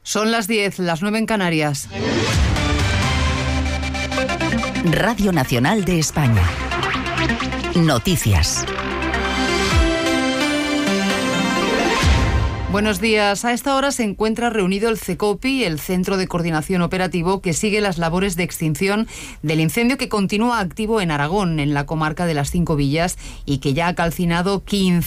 Son las 10, las 9 en Canarias. Radio Nacional de España. Noticias. Buenos días. A esta hora se encuentra reunido el CECOPI, el Centro de Coordinación Operativo, que sigue las labores de extinción del incendio que continúa activo en Aragón, en la comarca de las Cinco Villas, y que ya ha calcinado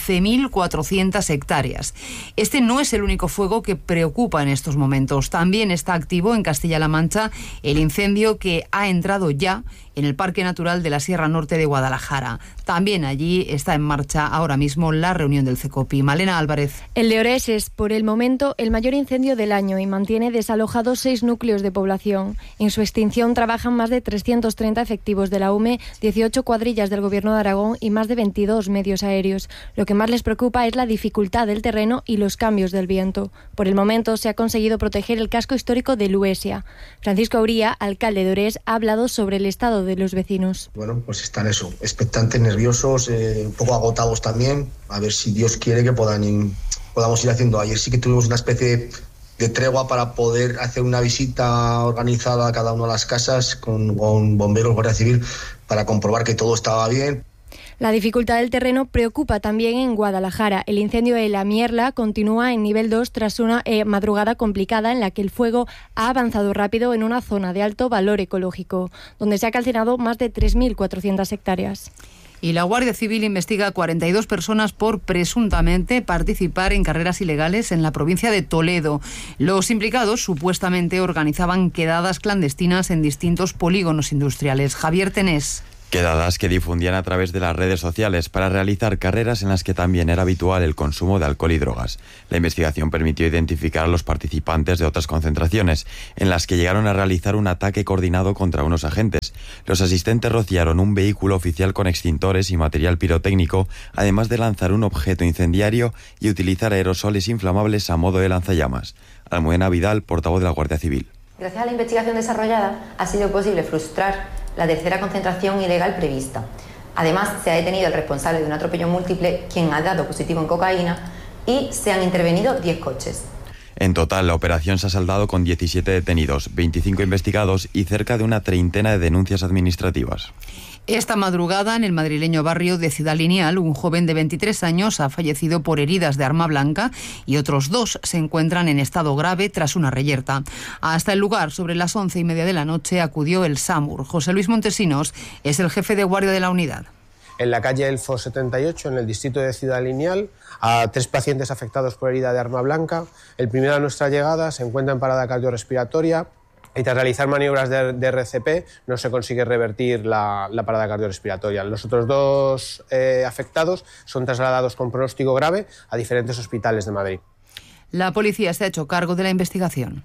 15.400 hectáreas. Este no es el único fuego que preocupa en estos momentos. También está activo en Castilla-La Mancha el incendio que ha entrado ya en el Parque Natural de la Sierra Norte de Guadalajara. También allí está en marcha ahora mismo la reunión del CECOPI. Malena Álvarez. El de Orés es, por el momento, el mayor incendio del año y mantiene desalojados 6 núcleos de población. En su extinción trabajan más de 330 efectivos de la UME, 18 cuadrillas del Gobierno de Aragón y más de 22 medios aéreos. Lo que más les preocupa es la dificultad del terreno y los cambios del viento. Por el momento se ha conseguido proteger el casco histórico de Luesia. Francisco Auría, alcalde de Orés, ha hablado sobre el estado de los vecinos. Bueno, pues están eso, expectantes, nerviosos, un poco agotados también, a ver si Dios quiere que podamos ir haciendo. Ayer sí que tuvimos una especie de tregua para poder hacer una visita organizada a cada una de las casas con bomberos, Guardia Civil, para comprobar que todo estaba bien. La dificultad del terreno preocupa también en Guadalajara. El incendio de La Mierla continúa en nivel 2 tras una madrugada complicada en la que el fuego ha avanzado rápido en una zona de alto valor ecológico, donde se ha calcinado más de 3.400 hectáreas. Y la Guardia Civil investiga a 42 personas por presuntamente participar en carreras ilegales en la provincia de Toledo. Los implicados supuestamente organizaban quedadas clandestinas en distintos polígonos industriales. Javier Tenés. Quedadas que difundían a través de las redes sociales para realizar carreras en las que también era habitual el consumo de alcohol y drogas. La investigación permitió identificar a los participantes de otras concentraciones, en las que llegaron a realizar un ataque coordinado contra unos agentes. Los asistentes rociaron un vehículo oficial con extintores y material pirotécnico, además de lanzar un objeto incendiario y utilizar aerosoles inflamables a modo de lanzallamas. Almudena Vidal, portavoz de la Guardia Civil. Gracias a la investigación desarrollada, ha sido posible frustrar la tercera concentración ilegal prevista. Además, se ha detenido el responsable de un atropello múltiple, quien ha dado positivo en cocaína, y se han intervenido 10 coches. En total, la operación se ha saldado con 17 detenidos, 25 investigados y cerca de una treintena de denuncias administrativas. Esta madrugada, en el madrileño barrio de Ciudad Lineal, un joven de 23 años ha fallecido por heridas de arma blanca y otros 2 se encuentran en estado grave tras una reyerta. Hasta el lugar, sobre las 11:30 de la noche, acudió el SAMUR. José Luis Montesinos es el jefe de guardia de la unidad. En la calle Elfo 78, en el distrito de Ciudad Lineal, a 3 pacientes afectados por herida de arma blanca. El primero a nuestra llegada se encuentra en parada cardiorrespiratoria y tras realizar maniobras de RCP no se consigue revertir la parada cardiorrespiratoria. Los otros 2 afectados son trasladados con pronóstico grave a diferentes hospitales de Madrid. La policía se ha hecho cargo de la investigación.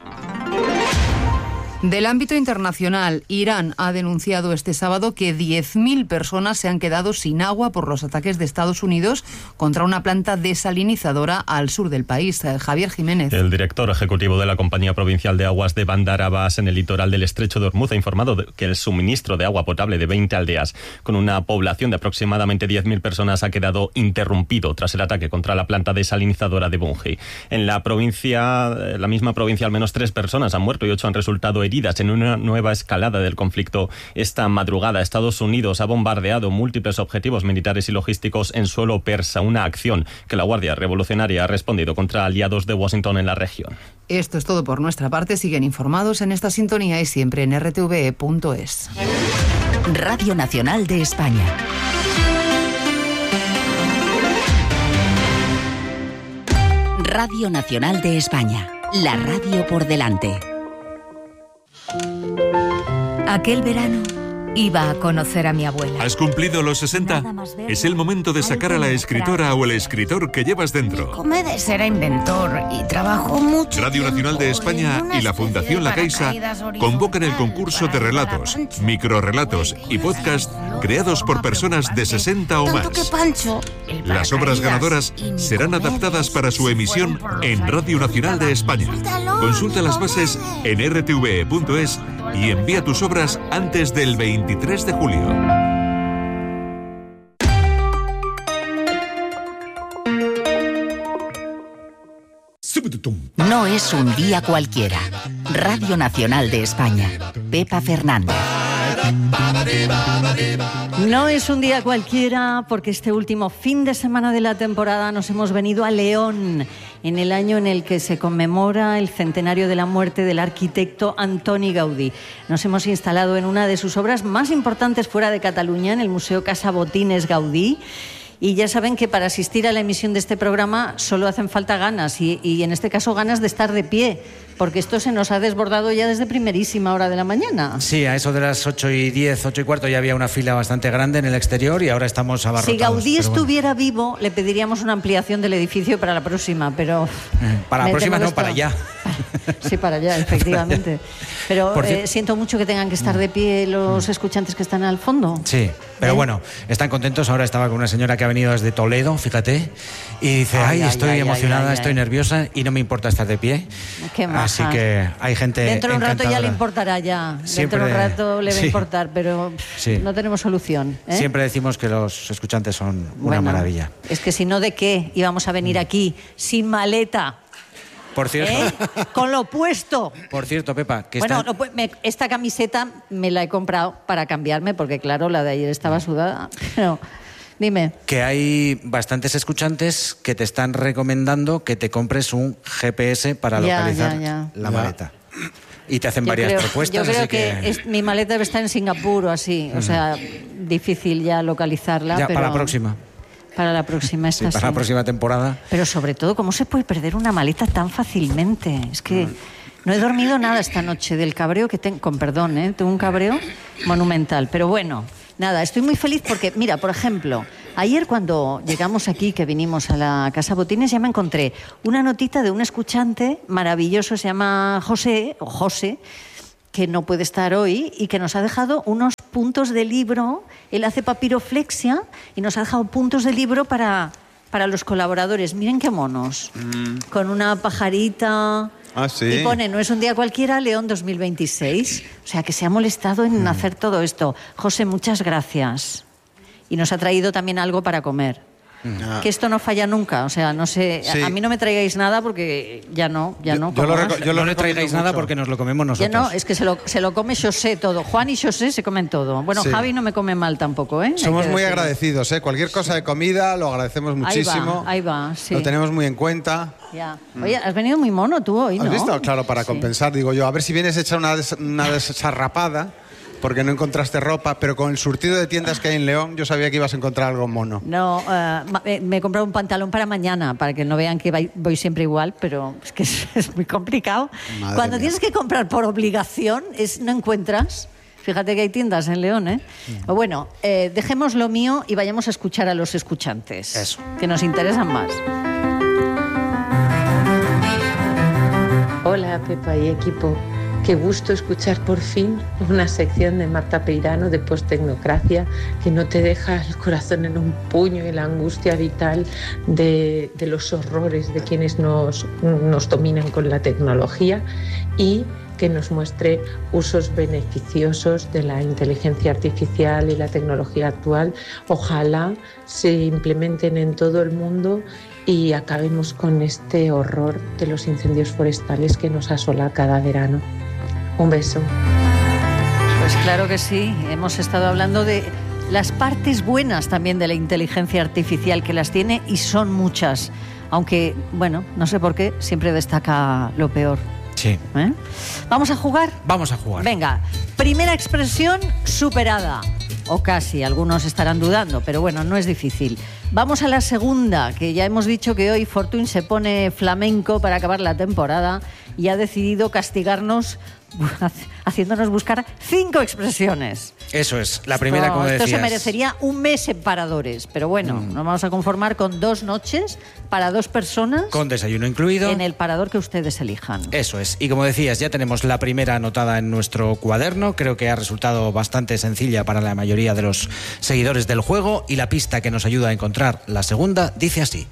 Del ámbito internacional, Irán ha denunciado este sábado que 10.000 personas se han quedado sin agua por los ataques de Estados Unidos contra una planta desalinizadora al sur del país. Javier Jiménez. El director ejecutivo de la Compañía Provincial de Aguas de Bandar Abbas, en el litoral del Estrecho de Hormuz, ha informado que el suministro de agua potable de 20 aldeas, con una población de aproximadamente 10.000 personas, ha quedado interrumpido tras el ataque contra la planta desalinizadora de Bungi. En la misma provincia, al menos 3 personas han muerto y 8 han resultado heridas en una nueva escalada del conflicto. Esta madrugada, Estados Unidos ha bombardeado múltiples objetivos militares y logísticos en suelo persa, una acción que la Guardia Revolucionaria ha respondido contra aliados de Washington en la región. Esto es todo por nuestra parte. Siguen informados en esta sintonía y siempre en rtve.es. Radio Nacional de España. Radio Nacional de España. La radio por delante. Aquel verano iba a conocer a mi abuela. ¿Has cumplido los 60? Es el momento de sacar a la escritora o el escritor que llevas dentro. Comedes era inventor y trabajó mucho. Radio Nacional de España y la Fundación La Caixa convocan el concurso de relatos, microrrelatos y podcast creados por personas de 60 o más. Las obras ganadoras serán adaptadas para su emisión en Radio Nacional de España. Consulta las bases en rtve.es y envía tus obras antes del 23 de julio. No es un día cualquiera. Radio Nacional de España. Pepa Fernández. No es un día cualquiera porque este último fin de semana de la temporada nos hemos venido a León, en el año en el que se conmemora el centenario de la muerte del arquitecto Antoni Gaudí. Nos hemos instalado en una de sus obras más importantes fuera de Cataluña, en el Museo Casa Botines Gaudí. Y ya saben que para asistir a la emisión de este programa solo hacen falta ganas y en este caso ganas de estar de pie, porque esto se nos ha desbordado ya desde primerísima hora de la mañana. Sí, a eso de las 8:10, 8:15 ya había una fila bastante grande en el exterior y ahora estamos abarrotados. Si Gaudí estuviera vivo, le pediríamos una ampliación del edificio para la próxima, pero... Para la próxima no, para allá. Sí, para allá, efectivamente. Pero siento mucho que tengan que estar de pie los escuchantes que están al fondo. Sí, pero bueno, están contentos. Ahora estaba con una señora que ha venido desde Toledo, fíjate, y dice, estoy emocionada, estoy nerviosa y no me importa estar de pie. Qué majas. Así que hay gente dentro de un rato encantadora. ya le importará ya. Siempre, dentro de un rato le va a importar, pero no tenemos solución. Siempre decimos que los escuchantes son una maravilla. Es que si no, ¿de qué íbamos a venir aquí sin maleta? Por cierto. Con lo puesto. Por cierto, Pepa, que esta camiseta me la he comprado para cambiarme, porque claro, la de ayer estaba sudada. Pero, dime. Que hay bastantes escuchantes que te están recomendando que te compres un GPS para localizar la maleta. Y te hacen varias propuestas. Yo creo que mi maleta debe estar en Singapur o así. O sea, difícil ya localizarla. Ya, pero para la próxima. Para la próxima, para la próxima temporada. Pero sobre todo, ¿cómo se puede perder una maleta tan fácilmente? Es que no he dormido nada esta noche del cabreo que tengo. Con perdón, tengo un cabreo monumental. Pero bueno, nada, estoy muy feliz porque, mira, por ejemplo, ayer cuando llegamos aquí, que vinimos a la Casa Botines, ya me encontré una notita de un escuchante maravilloso, se llama José, que no puede estar hoy y que nos ha dejado unos puntos de libro. Él hace papiroflexia y nos ha dejado puntos de libro para los colaboradores. Miren qué monos. Con una pajarita. Sí. Y pone, no es un día cualquiera, León 2026. O sea, que se ha molestado en hacer todo esto. José, muchas gracias. Y nos ha traído también algo para comer. Que esto no falla nunca, o sea, no sé, a mí no me traigáis nada porque ya no. No le traigáis nada porque nos lo comemos nosotros. Ya no, es que se lo come José todo. Juan y José se comen todo. Bueno, Javi no me come mal tampoco, ¿eh? Somos muy agradecidos, ¿eh? Cualquier cosa de comida lo agradecemos muchísimo. Ahí va, sí. Lo tenemos muy en cuenta. Ya. Oye, has venido muy mono tú hoy, ¿no? ¿Has visto? Claro, para compensar, digo yo, a ver si vienes a echar una desarrapada. Porque no encontraste ropa, pero con el surtido de tiendas que hay en León, yo sabía que ibas a encontrar algo mono. No, me he comprado un pantalón para mañana, para que no vean que voy siempre igual, pero es que es muy complicado. Cuando tienes que comprar por obligación, no encuentras. Fíjate que hay tiendas en León, ¿eh? Bueno, dejemos lo mío y vayamos a escuchar a los escuchantes. Eso. Que nos interesan más. Hola, Pepa y equipo. Qué gusto escuchar por fin una sección de Marta Peirano de Posttecnocracia que no te deja el corazón en un puño y la angustia vital de los horrores de quienes nos dominan con la tecnología y que nos muestre usos beneficiosos de la inteligencia artificial y la tecnología actual. Ojalá se implementen en todo el mundo y acabemos con este horror de los incendios forestales que nos asola cada verano. Un beso. Pues claro que sí, hemos estado hablando de las partes buenas también de la inteligencia artificial, que las tiene y son muchas, aunque, bueno, no sé por qué, siempre destaca lo peor. Sí. ¿Vamos a jugar? Vamos a jugar. Venga, primera expresión superada. O casi, algunos estarán dudando, pero bueno, no es difícil. Vamos a la segunda, que ya hemos dicho que hoy Fortuny se pone flamenco para acabar la temporada y ha decidido castigarnos haciéndonos buscar 5 expresiones. Eso es, la primera, como decías. Esto se merecería un mes en paradores, pero bueno, nos vamos a conformar con 2 noches para 2 personas. Con desayuno incluido. En el parador que ustedes elijan. Eso es, y como decías, ya tenemos la primera anotada en nuestro cuaderno. Creo que ha resultado bastante sencilla para la mayoría de los seguidores del juego, y la pista que nos ayuda a encontrar la segunda dice así.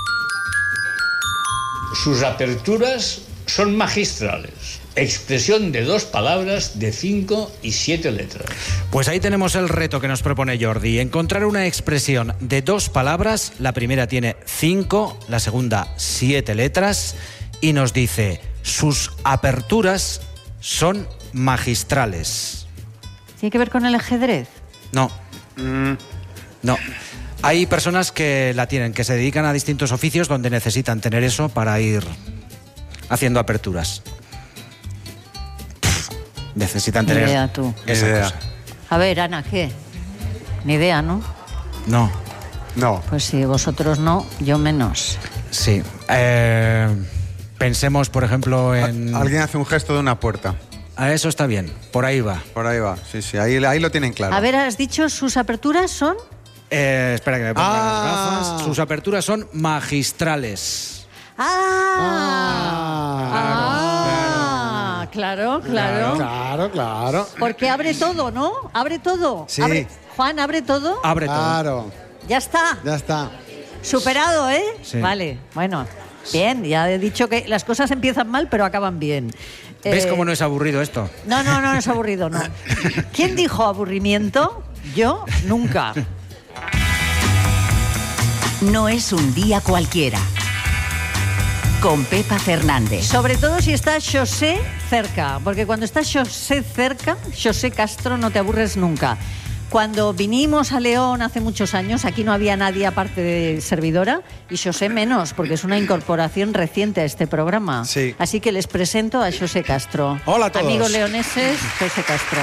Sus aperturas son magistrales. Expresión de 2 palabras de 5 y 7 letras. Pues ahí tenemos el reto que nos propone Jordi. Encontrar una expresión de 2 palabras. La primera tiene 5, la segunda 7 letras. y nos dice: sus aperturas son magistrales. ¿Tiene que ver con el ajedrez? No. No. Hay personas que la tienen, que se dedican a distintos oficios donde necesitan tener eso para ir haciendo aperturas. Necesitan tener Ni idea, tú. esa cosa. A ver, Ana, ¿qué? Ni idea, ¿no? No. Pues si vosotros no, yo menos. Sí. Pensemos, por ejemplo, en... Alguien hace un gesto de una puerta. A eso está bien. Por ahí va. Por ahí va. Sí, ahí lo tienen claro. A ver, ¿has dicho sus aperturas son? Espera que me ponga las gafas. Sus aperturas son magistrales. Claro. Claro. Porque abre todo, ¿no? Abre todo. Sí. Juan, ¿abre todo? Abre todo. Claro. Ya está. Superado, ¿eh? Sí. Vale, bueno. Bien, ya he dicho que las cosas empiezan mal, pero acaban bien. ¿Ves cómo no es aburrido esto? No es aburrido, no. ¿Quién dijo aburrimiento? Yo, nunca. No es un día cualquiera. Con Pepa Fernández. Sobre todo si está José cerca, porque cuando está José cerca, José Castro, no te aburres nunca. Cuando vinimos a León hace muchos años, aquí no había nadie aparte de servidora, y José menos, porque es una incorporación reciente a este programa. Sí. Así que les presento a José Castro. Hola a todos. Amigos leoneses, José Castro.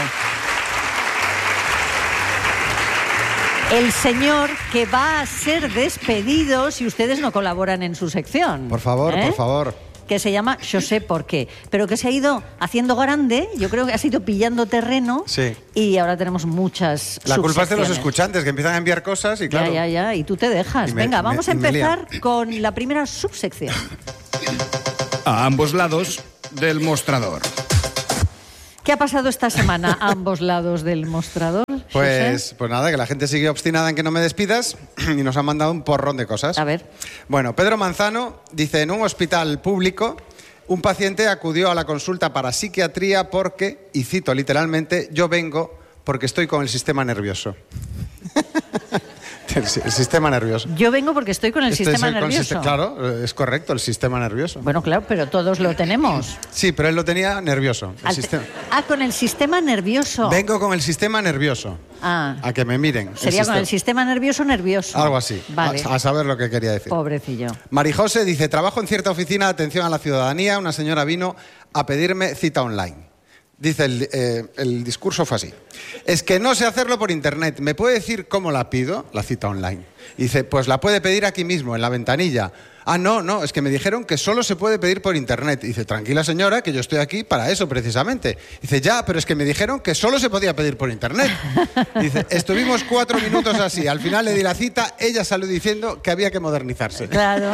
El señor que va a ser despedido si ustedes no colaboran en su sección. Por favor. Que se llama José ¿Por qué? Pero que se ha ido haciendo grande, yo creo que ha ido pillando terreno. Sí. Y ahora tenemos muchas La culpa es de los subsecciones. escuchantes, que empiezan a enviar cosas y claro... Ya, y tú te dejas. Venga, vamos a empezar con la primera subsección. A ambos lados del mostrador. ¿Qué ha pasado esta semana a ambos lados del mostrador? Pues nada, que la gente sigue obstinada en que no me despidas y nos han mandado un porrón de cosas. A ver. Bueno, Pedro Manzano dice: en un hospital público, un paciente acudió a la consulta para psiquiatría porque, y cito literalmente, yo vengo porque estoy con el sistema nervioso. El sistema nervioso. Yo vengo porque estoy con el sistema nervioso. Claro, es correcto, el sistema nervioso. Bueno, claro, pero todos lo tenemos. Sí, pero él lo tenía nervioso. Con el sistema nervioso. Vengo con el sistema nervioso. A que me miren. Sería con el sistema nervioso. Algo así. Vale. A saber lo que quería decir. Pobrecillo. Marijose dice: trabajo en cierta oficina de atención a la ciudadanía. Una señora vino a pedirme cita online. Dice, el discurso fue así: es que no sé hacerlo por internet, ¿me puede decir cómo la pido, la cita online? Y dice, pues la puede pedir aquí mismo, en la ventanilla. Ah, no, es que me dijeron que solo se puede pedir por internet. Y dice, tranquila señora, que yo estoy aquí para eso precisamente. Y dice, ya, pero es que me dijeron que solo se podía pedir por internet. Y dice, estuvimos 4 minutos así, al final le di la cita, ella salió diciendo que había que modernizarse. Claro.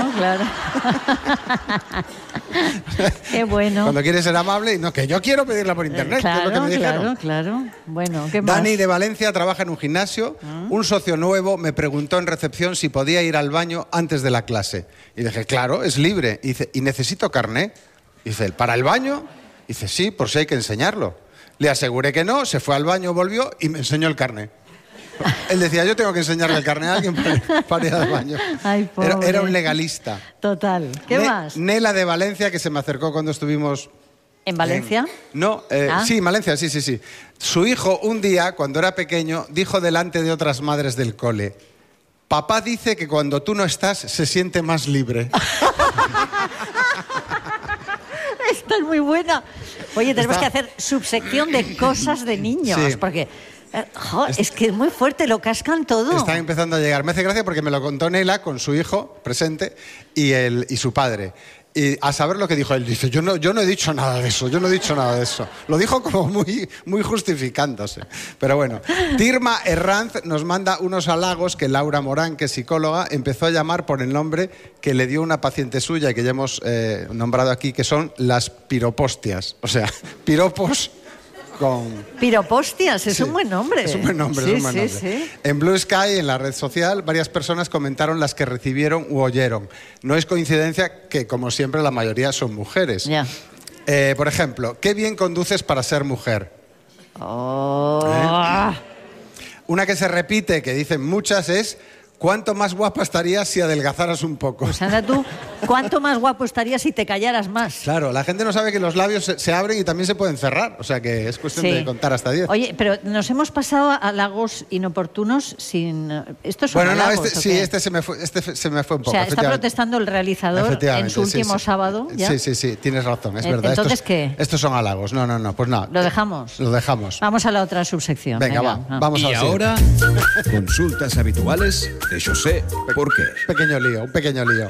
Qué bueno. Cuando quieres ser amable, y no, que yo quiero pedirla por internet, que es lo que me dijeron. Claro. Bueno, ¿qué más? Dani de Valencia trabaja en un gimnasio. Un socio nuevo me preguntó en recepción si podía ir al baño antes de la clase. Y dije, claro, es libre. Y dice, ¿y necesito carné? Y dice, ¿para el baño? Y dice, sí, por si hay que enseñarlo. Le aseguré que no, se fue al baño, volvió y me enseñó el carné. Él decía, yo tengo que enseñarle el carné a alguien para ir al baño. Ay, pobre. Era un legalista. Total. ¿Qué más? Nela de Valencia, que se me acercó cuando estuvimos... ¿En Valencia? Sí, en Valencia, sí. Su hijo, un día, cuando era pequeño, dijo delante de otras madres del cole: papá dice que cuando tú no estás se siente más libre. Esta es muy buena. Oye, tenemos que hacer subsección de cosas de niños, Sí. porque es que es muy fuerte, lo cascan todo. Están empezando a llegar. Me hace gracia porque me lo contó Nela con su hijo presente y su padre. Y a saber lo que dijo él, dice, yo no he dicho nada de eso, Lo dijo como muy justificándose. Pero bueno, Tirma Herranz nos manda unos halagos que Laura Morán, que es psicóloga, empezó a llamar por el nombre que le dio una paciente suya y que ya hemos nombrado aquí, que son las piropostias. O sea, piropos con... Piropostias, es un buen nombre. Es un buen nombre, Sí. En Blue Sky, en la red social, varias personas comentaron las que recibieron u oyeron. No es coincidencia que, como siempre, la mayoría son mujeres. Ya. Por ejemplo, qué bien conduces para ser mujer. Oh. Una que se repite, que dicen muchas, es ¿cuánto más guapa estarías si adelgazaras un poco? Pues anda tú, ¿cuánto más guapo estarías si te callaras más? Claro, la gente no sabe que los labios se abren y también se pueden cerrar. O sea que es cuestión de contar hasta 10. Oye, pero nos hemos pasado a halagos inoportunos sin... ¿Estos son halagos, este se me fue un poco. O sea, está protestando el realizador en su último sábado. ¿Ya? Sí, tienes razón, es verdad. Entonces, ¿qué? Estos son halagos. No, pues nada. ¿Lo dejamos? Lo dejamos. Vamos a la otra subsección. Venga, vamos a ver. Y ahora, consultas habituales de José. ¿Por qué? Un pequeño lío.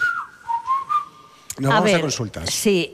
Nos vamos a consultas. Sí,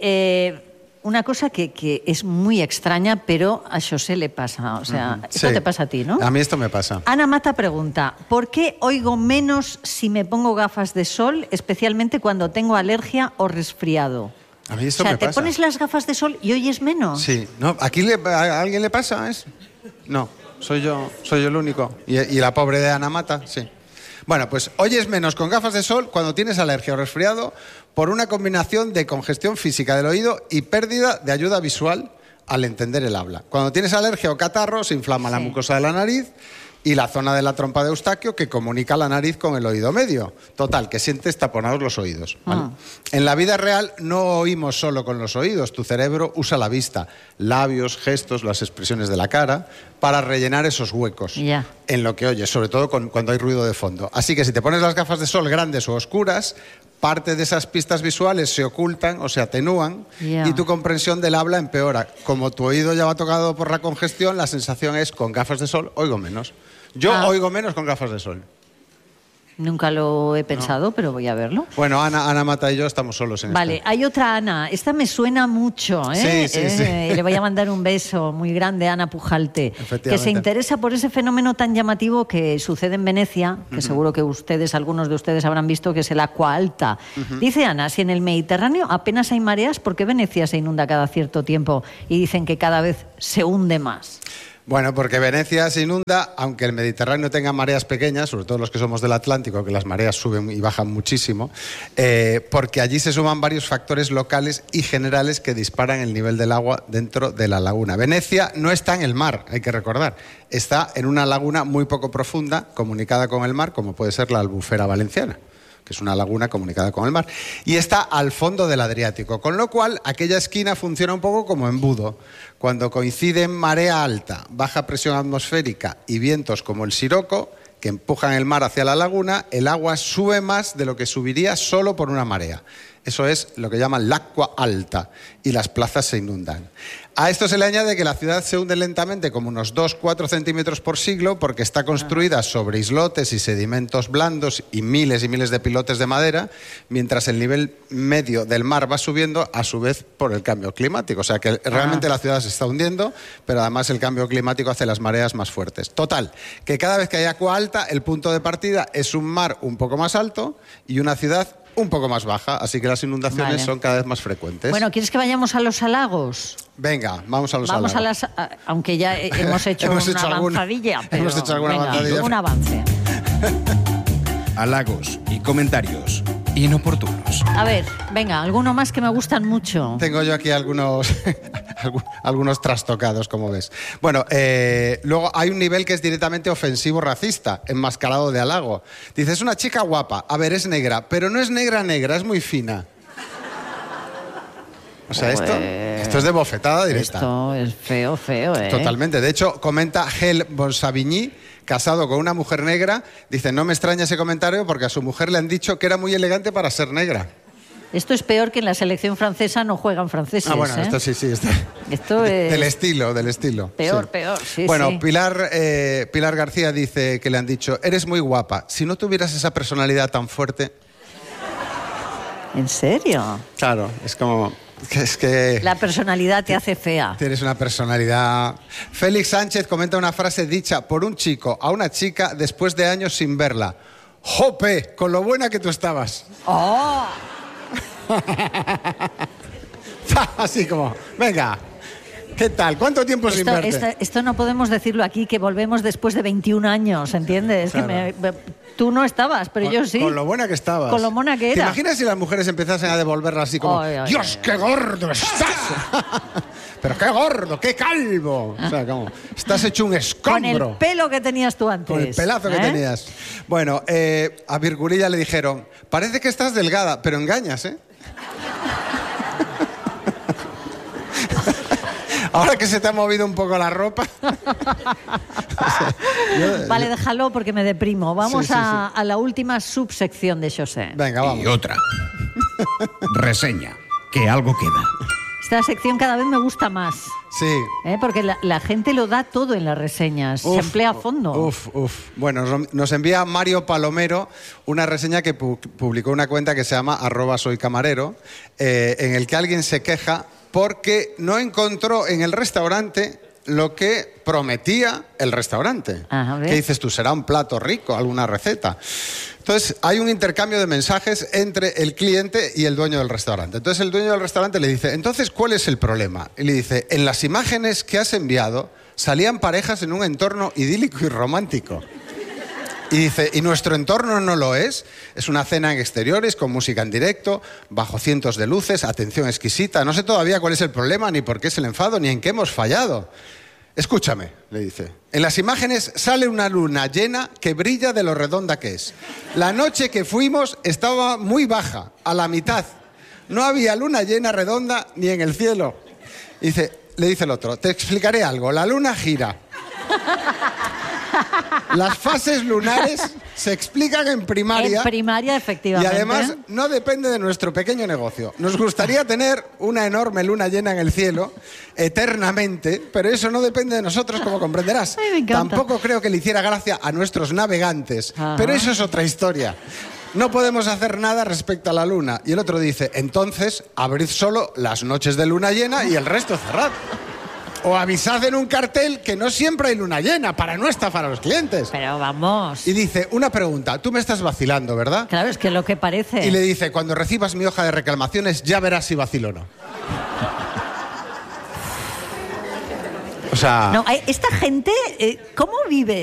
una cosa que es muy extraña, pero a José le pasa. O sea, esto te pasa a ti, ¿no? A mí esto me pasa. Ana Mata pregunta, ¿por qué oigo menos si me pongo gafas de sol, especialmente cuando tengo alergia o resfriado? A mí esto me pasa. ¿Te pones las gafas de sol y oyes menos? Sí. No, ¿a alguien le pasa? No, soy yo el único. ¿Y la pobre de Ana Mata? Sí. Bueno, pues oyes menos con gafas de sol cuando tienes alergia o resfriado por una combinación de congestión física del oído y pérdida de ayuda visual al entender el habla. Cuando tienes alergia o catarro se inflama la mucosa de la nariz y la zona de la trompa de Eustaquio que comunica la nariz con el oído medio. Total, que sientes taponados los oídos. ¿Vale? En la vida real no oímos solo con los oídos. Tu cerebro usa la vista, labios, gestos, las expresiones de la cara para rellenar esos huecos en lo que oyes, sobre todo cuando hay ruido de fondo. Así que si te pones las gafas de sol grandes o oscuras, parte de esas pistas visuales se ocultan o se atenúan y tu comprensión del habla empeora. Como tu oído ya va tocado por la congestión, la sensación es, con gafas de sol oigo menos. Yo oigo menos con gafas de sol. Nunca lo he pensado, pero voy a verlo. Bueno, Ana Mata y yo estamos solos en esto. Vale, hay otra Ana. Esta me suena mucho, ¿eh? Sí. Le voy a mandar un beso muy grande a Ana Pujalte, que se interesa por ese fenómeno tan llamativo que sucede en Venecia, que seguro que algunos de ustedes habrán visto, que es el agua alta. Dice Ana, si en el Mediterráneo apenas hay mareas, ¿por qué Venecia se inunda cada cierto tiempo? Y dicen que cada vez se hunde más. Bueno, porque Venecia se inunda, aunque el Mediterráneo tenga mareas pequeñas, sobre todo los que somos del Atlántico, que las mareas suben y bajan muchísimo, porque allí se suman varios factores locales y generales que disparan el nivel del agua dentro de la laguna. Venecia no está en el mar, hay que recordar, está en una laguna muy poco profunda, comunicada con el mar, como puede ser la Albufera Valenciana, que es una laguna comunicada con el mar, y está al fondo del Adriático, con lo cual aquella esquina funciona un poco como embudo. Cuando coinciden marea alta, baja presión atmosférica y vientos como el Siroco, que empujan el mar hacia la laguna, el agua sube más de lo que subiría solo por una marea. Eso es lo que llaman l'acqua alta, y las plazas se inundan. A esto se le añade que la ciudad se hunde lentamente, como unos 2-4 centímetros por siglo, porque está construida sobre islotes y sedimentos blandos y miles de pilotes de madera, mientras el nivel medio del mar va subiendo, a su vez por el cambio climático. O sea que realmente la ciudad se está hundiendo, pero además el cambio climático hace las mareas más fuertes. Total, que cada vez que hay agua alta, el punto de partida es un mar un poco más alto y una ciudad un poco más baja, así que las inundaciones son cada vez más frecuentes. Bueno, ¿quieres que vayamos a los halagos? Venga, vamos a los halagos. Aunque ya hemos hecho una avanzadilla, pero hemos hecho alguna avanzadilla. Un avance. Halagos y comentarios inoportunos. A ver, venga, alguno más que me gustan mucho. Tengo yo aquí algunos trastocados, como ves. Bueno, luego hay un nivel que es directamente ofensivo racista, enmascarado de halago. Dice, es una chica guapa, a ver, es negra, pero no es negra, es muy fina. O sea, esto es de bofetada directa. Esto es feo, ¿eh? Totalmente. De hecho, comenta Gel Bonsavigny, casado con una mujer negra, dice, no me extraña ese comentario porque a su mujer le han dicho que era muy elegante para ser negra. Esto es peor que en la selección francesa no juegan franceses. Bueno, esto sí. Esto es... Del estilo. Peor, sí. Bueno, sí. Pilar García dice que le han dicho, eres muy guapa, si no tuvieras esa personalidad tan fuerte... ¿En serio? Claro, es como... Es que la personalidad te hace fea. Tienes una personalidad. Félix Sánchez comenta una frase dicha por un chico a una chica después de años sin verla. ¡Jope! Con lo buena que tú estabas. ¡Oh! Así como, venga, ¿Qué tal? ¿Cuánto tiempo sin verte? Esto no podemos decirlo aquí, que volvemos después de 21 años, ¿entiendes? Claro. Tú no estabas, pero yo sí. Con lo buena que estabas. Con lo mona que era. ¿Te imaginas si las mujeres empezasen a devolverla así como, ¡Dios, qué gordo estás! Pero qué gordo, qué calvo. O sea, como, estás hecho un escombro. Con el pelo que tenías tú antes. Con el pelazo que tenías. Bueno, a Virgulilla le dijeron, parece que estás delgada, pero engañas, ¿eh? Ahora que se te ha movido un poco la ropa. Vale, déjalo porque me deprimo. Vamos a la última subsección de José. Venga, vamos. Y otra. Reseña. Que algo queda. Esta sección cada vez me gusta más. Sí. Porque la gente lo da todo en las reseñas. Se emplea a fondo. Bueno, nos envía Mario Palomero una reseña que publicó una cuenta que se llama @soycamarero, en el que alguien se queja porque no encontró en el restaurante lo que prometía el restaurante. ¿Qué dices tú? ¿Será un plato rico? ¿Alguna receta? Entonces, hay un intercambio de mensajes entre el cliente y el dueño del restaurante. Entonces, el dueño del restaurante le dice, entonces, ¿cuál es el problema? Y le dice, en las imágenes que has enviado salían parejas en un entorno idílico y romántico. Y dice, ¿y nuestro entorno no lo es? Es una cena en exteriores, con música en directo, bajo cientos de luces, atención exquisita. No sé todavía cuál es el problema, ni por qué es el enfado, ni en qué hemos fallado. Escúchame, le dice. En las imágenes sale una luna llena que brilla de lo redonda que es. La noche que fuimos estaba muy baja, a la mitad. No había luna llena redonda ni en el cielo. Le dice el otro, te explicaré algo. La luna gira. Las fases lunares se explican en primaria. En primaria, efectivamente. Y además no depende de nuestro pequeño negocio. Nos gustaría tener una enorme luna llena en el cielo eternamente, pero eso no depende de nosotros, como comprenderás. Ay, me encanta. Tampoco creo que le hiciera gracia a nuestros navegantes, pero eso es otra historia. No podemos hacer nada respecto a la luna. Y el otro dice, entonces abrid solo las noches de luna llena y el resto cerrad. O avisad en un cartel que no siempre hay luna llena para no estafar a los clientes. Pero vamos. Y dice, una pregunta, tú me estás vacilando, ¿verdad? Claro, es que lo que parece. Y le dice, cuando recibas mi hoja de reclamaciones ya verás si vacilo o no. O sea... No, esta gente, ¿cómo vive?